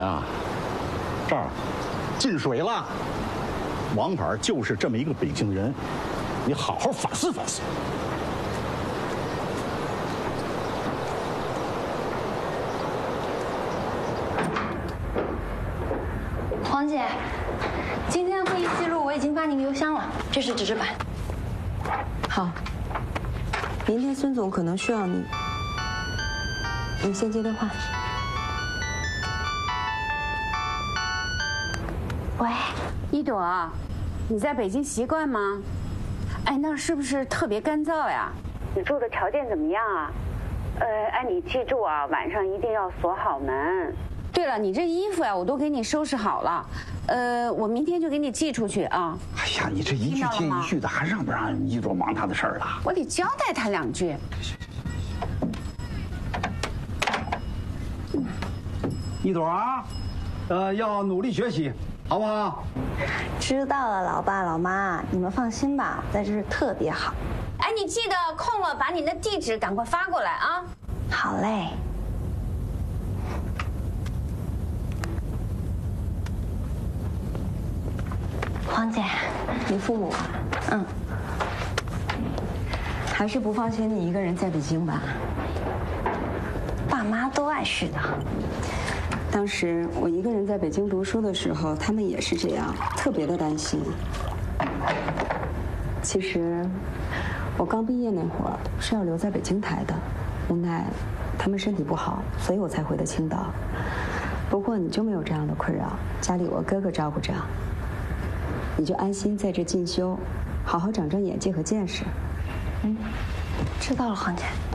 啊，这儿进水了。王法就是这么一个北京人，你好好反思反思。 黄姐，今天会议记录我已经发您邮箱了，这是纸质版。 好，明天孙总可能需要你，你先接电话。 喂，一朵，你在北京习惯吗？哎，那儿是不是特别干燥呀？你住的条件怎么样啊？哎，你记住啊，晚上一定要锁好门。对了，你这衣服呀，我都给你收拾好了，我明天就给你寄出去啊。 哎呀，你这一句接一句的，还让不让一朵忙他的事儿了？ 我得交代他2句。 一朵啊，要努力学习，好不好？ 知道了，老爸老妈，你们放心吧，在这儿特别好。 哎，你记得空了把你的地址赶快发过来啊。 好嘞。黄姐， 你父母，还是不放心你一个人在北京吧？ 爸妈都碍事的。 当时我一个人在北京读书的时候，他们也是这样，特别的担心。其实，我刚毕业那会儿是要留在北京台的，无奈他们身体不好，所以我才回的青岛。不过你就没有这样的困扰，家里我哥哥照顾着。你就安心在这进修，好好长长眼界和见识。 知道了，黄姐。